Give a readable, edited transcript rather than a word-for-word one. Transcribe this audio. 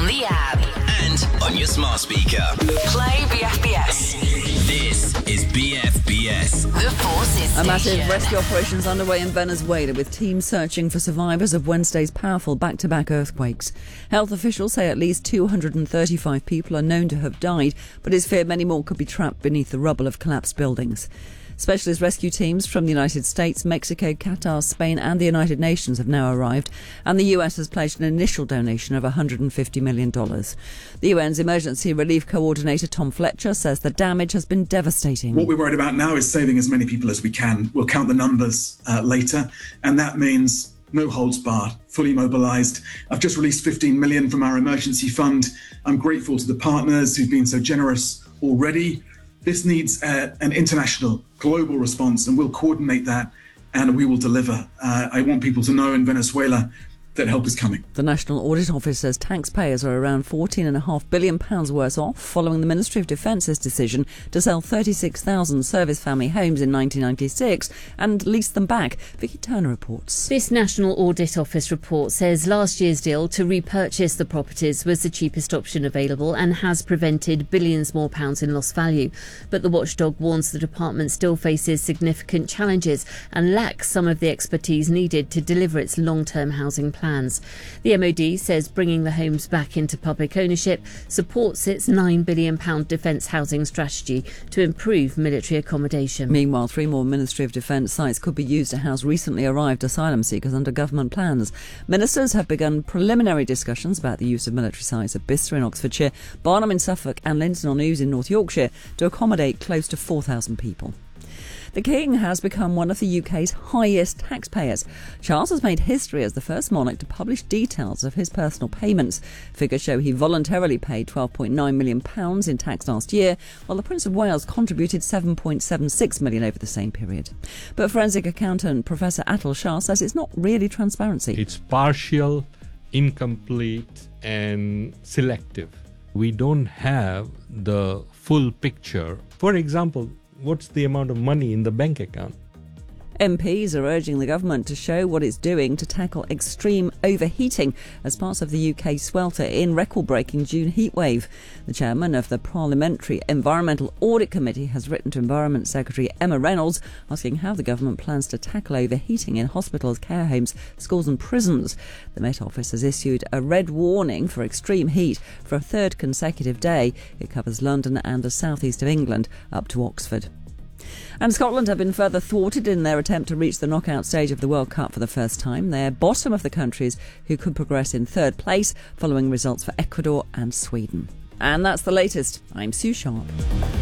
the app and on your smart speaker. Play BFBS. This is BFBS. The Forces A massive Station. rescue operations underway in Venezuela with teams searching for survivors of Wednesday's powerful back-to-back earthquakes. Health officials say at least 235 people are known to have died, but it's feared many more could be trapped beneath the rubble of collapsed buildings. Specialist rescue teams from the United States, Mexico, Qatar, Spain and the United Nations have now arrived, and the US has pledged an initial donation of $150 million. The UN's Emergency Relief Coordinator Tom Fletcher says the damage has been devastating. What we're worried about now is saving as many people as we can. We'll count the numbers later, and that means no holds barred, fully mobilised. I've just released $15 million from our emergency fund. I'm grateful to the partners who've been so generous already. This needs an international, global response, and we'll coordinate that and we will deliver. I want people to know in Venezuela that help is coming. The National Audit Office says taxpayers are around £14.5 billion worse off following the Ministry of Defence's decision to sell 36,000 service family homes in 1996 and lease them back. Vicky Turner reports. This National Audit Office report says last year's deal to repurchase the properties was the cheapest option available and has prevented billions more pounds in lost value. But the watchdog warns the department still faces significant challenges and lacks some of the expertise needed to deliver its long-term housing plans. The MOD says bringing the homes back into public ownership supports its £9 billion defence housing strategy to improve military accommodation. Meanwhile, 3 more Ministry of Defence sites could be used to house recently arrived asylum seekers under government plans. Ministers have begun preliminary discussions about the use of military sites at Bicester in Oxfordshire, Barnham in Suffolk and Linton-on-Ouse in North Yorkshire to accommodate close to 4,000 people. The King has become one of the UK's highest taxpayers. Charles has made history as the first monarch to publish details of his personal payments. Figures show he voluntarily paid £12.9 million in tax last year, while the Prince of Wales contributed £7.76 million over the same period. But forensic accountant Professor Atul Shah says it's not really transparency. It's partial, incomplete and selective. We don't have the full picture. For example, what's the amount of money in the bank account? MPs are urging the government to show what it's doing to tackle extreme overheating as part of the UK swelter in record-breaking June heatwave. The chairman of the Parliamentary Environmental Audit Committee has written to Environment Secretary Emma Reynolds asking how the government plans to tackle overheating in hospitals, care homes, schools and prisons. The Met Office has issued a red warning for extreme heat for a third consecutive day. It covers London and the southeast of England up to Oxford. And Scotland have been further thwarted in their attempt to reach the knockout stage of the World Cup for the first time. They're bottom of the countries who could progress in third place following results for Ecuador and Sweden. And that's the latest. I'm Sue Sharp.